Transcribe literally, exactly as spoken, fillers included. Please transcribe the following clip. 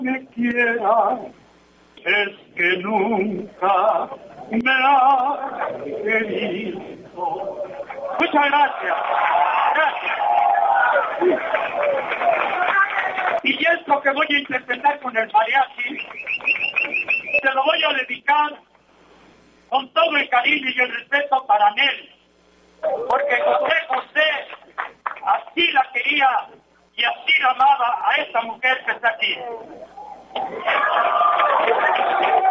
me quiera, es que nunca me ha querido. Muchas gracias. Gracias. Y esto que voy a interpretar con el mariachi, se lo voy a dedicar con todo el cariño y el respeto para él, porque José José así la quería y así la amaba a esta mujer que está aquí.